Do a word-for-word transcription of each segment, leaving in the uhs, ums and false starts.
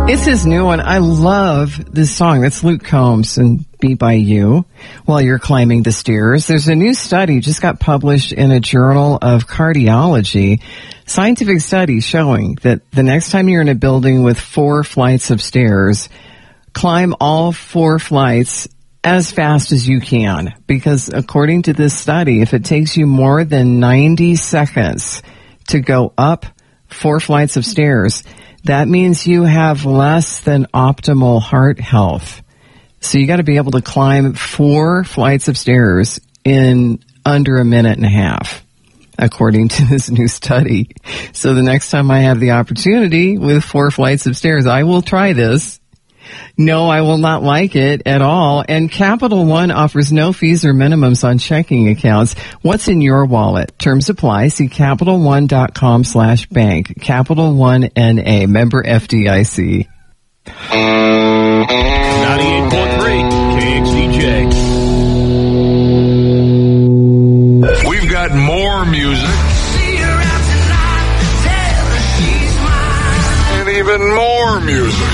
It's his new one. I love this song. That's Luke Combs and Be By You while you're climbing the stairs. There's a new study just got published in a journal of cardiology. Scientific study showing that the next time you're in a building with four flights of stairs, climb all four flights as fast as you can. Because according to this study, if it takes you more than ninety seconds to go up four flights of stairs, that means you have less than optimal heart health. So you got to be able to climb four flights of stairs in under a minute and a half, according to this new study. So the next time I have the opportunity with four flights of stairs, I will try this. No, I will not like it at all. And Capital One offers no fees or minimums on checking accounts. What's in your wallet? Terms apply. See CapitalOne.com slash bank. Capital One N A. Member F D I C. ninety-eight point three K X D J. We've got more music. And even more music.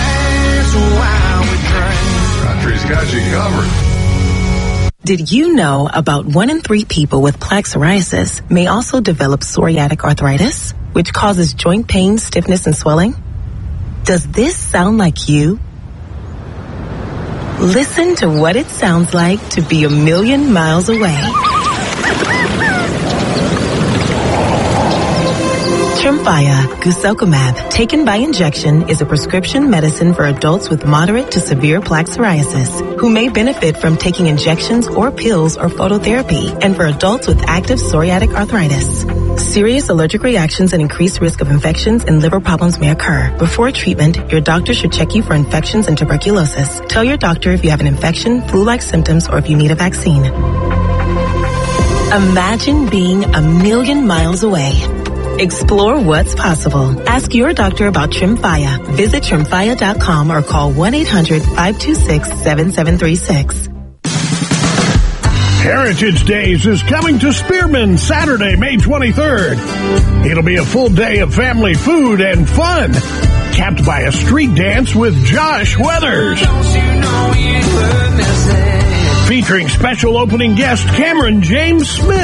Country's got you covered. Did you know about one in three people with plaque psoriasis may also develop psoriatic arthritis, which causes joint pain, stiffness, and swelling? Does this sound like you? Listen to what it sounds like to be a million miles away. Tremfya guselkumab, taken by injection, is a prescription medicine for adults with moderate to severe plaque psoriasis who may benefit from taking injections or pills or phototherapy, and for adults with active psoriatic arthritis. Serious allergic reactions and increased risk of infections and liver problems may occur. Before treatment, your doctor should check you for infections and tuberculosis. Tell your doctor if you have an infection, flu-like symptoms, or if you need a vaccine. Imagine being a million miles away. Explore what's possible. Ask your doctor about Tremfya. Visit Tremfya dot com or call one eight hundred five two six seven seven three six. Heritage Days is coming to Spearman Saturday, May twenty-third. It'll be a full day of family food and fun, capped by a street dance with Josh Weathers. Featuring special opening guest Cameron James Smith.